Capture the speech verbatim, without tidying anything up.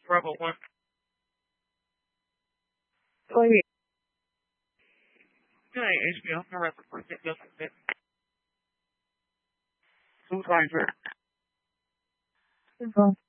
Bravo one. Sorry. Hey, H B O, no record for it. Yes, yes. Two times there. Info.